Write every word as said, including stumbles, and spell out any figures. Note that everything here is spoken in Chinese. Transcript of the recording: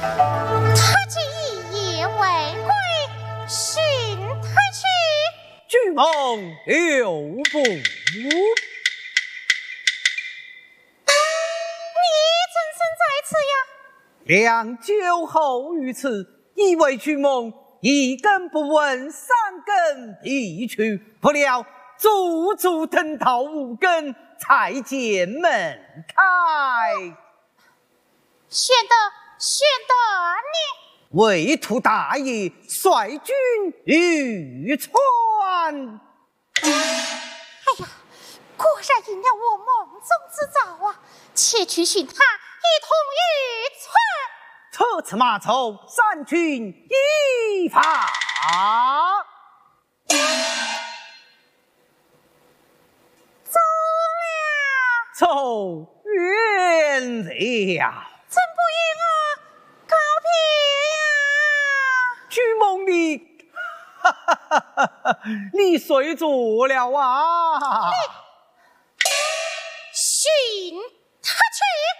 他既一夜未归，寻他去。 巨梦留步。 怎生在此呀？ 良久后于此，以为巨梦一根不稳，三根必去，不料足足等到五根，才见门开。 玄德，玄德你为图大业，率军欲川。 哎呀，果然应了我梦中之兆啊！且去寻他，一同渔村。 策此马走，三军一发。 走了， 走远了。 真不应啊！告别呀！ 巨梦你，哈哈哈哈哈！你睡着了啊？ 你